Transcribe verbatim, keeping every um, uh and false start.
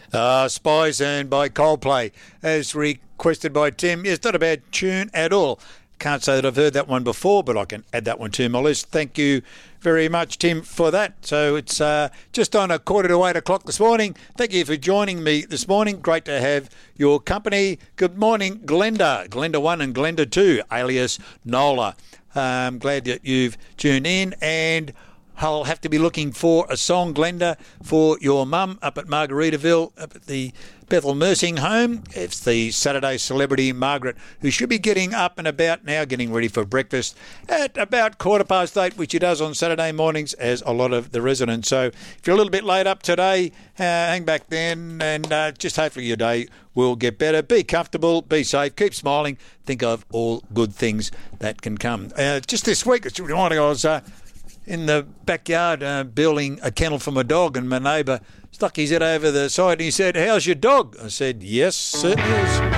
Uh, Spy Zone by Coldplay, as requested by Tim. It's not a bad tune at all. Can't say that I've heard that one before, but I can add that one to my list. Thank you very much, Tim, for that. So it's uh, just on a quarter to eight o'clock this morning. Thank you for joining me this morning. Great to have your company. Good morning, Glenda. Glenda one and Glenda two, alias Nola. I'm glad that you've tuned in, and I'll have to be looking for a song, Glenda, for your mum up at Margaritaville, up at the Bethel Nursing Home. It's the Saturday celebrity, Margaret, who should be getting up and about now, getting ready for breakfast at about quarter past eight, which she does on Saturday mornings, as a lot of the residents. So if you're a little bit late up today, uh, hang back then, and uh, just hopefully your day will get better. Be comfortable, be safe, keep smiling, think of all good things that can come. Uh, just this week, it's reminding I was... Uh, in the backyard uh, building a kennel for my dog, and my neighbour stuck his head over the side and he said, "How's your dog?" I said, "Yes, certainly is."